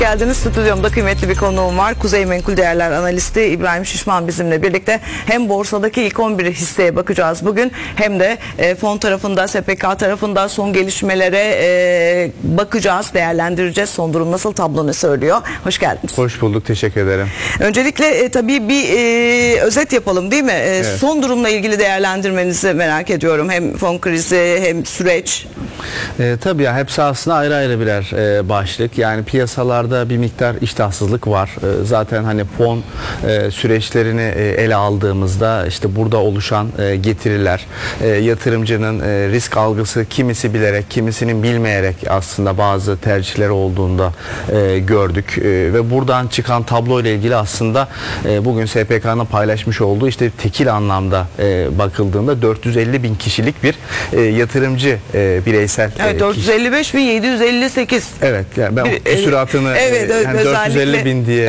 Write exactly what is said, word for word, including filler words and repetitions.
Geldiniz. Stüdyomda kıymetli bir konuğum var. Kuzey Menkul Değerler Analisti İbrahim Şişman bizimle birlikte. Hem borsadaki ilk on bir hisseye bakacağız bugün, hem de e, fon tarafında, S P K tarafında son gelişmelere e, bakacağız, değerlendireceğiz. Son durum nasıl, tablo ne söylüyor? Hoş geldiniz. Hoş bulduk, teşekkür ederim. Öncelikle e, tabii bir e, özet yapalım, değil mi? E, Evet. Son durumla ilgili değerlendirmenizi merak ediyorum. Hem fon krizi hem süreç. E, tabii ya, hepsi aslında ayrı ayrı birer e, başlık. Yani piyasalarda bir miktar iştahsızlık var. E, zaten hani fon e, süreçlerini e, ele aldığımızda işte burada oluşan e, getiriler, e, yatırımcının e, risk algısı kimisi bilerek, kimisinin bilmeyerek aslında bazı tercihleri olduğunda e, gördük. E, ve buradan çıkan tablo ile ilgili aslında e, bugün S P K'nın paylaşmış olduğu işte tekil anlamda e, bakıldığında dört yüz elli bin kişilik bir e, yatırımcı e, bireysel. Evet, dört yüz elli beş bin yedi yüz elli sekiz. Evet, yani ben Bir, küsuratını evet, yani dört yüz elli bin diye